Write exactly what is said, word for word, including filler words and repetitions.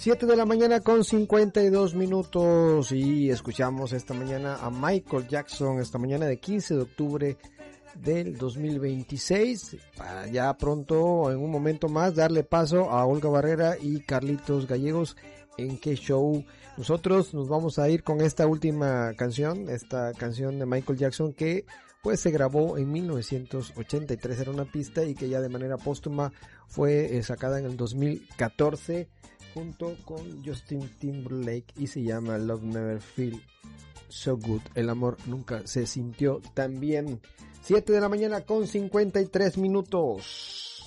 siete de la mañana con cincuenta y dos minutos y escuchamos esta mañana a Michael Jackson, esta mañana de quince de octubre del dos mil veintiséis, para ya pronto, en un momento más, darle paso a Olga Barrera y Carlitos Gallegos en Qué Show. Nosotros nos vamos a ir con esta última canción, esta canción de Michael Jackson que pues se grabó en mil novecientos ochenta y tres, era una pista y que ya de manera póstuma fue eh, sacada en el dos mil catorce junto con Justin Timberlake y se llama Love Never Feel So Good, el amor nunca se sintió tan bien. siete de la mañana con cincuenta y tres minutos.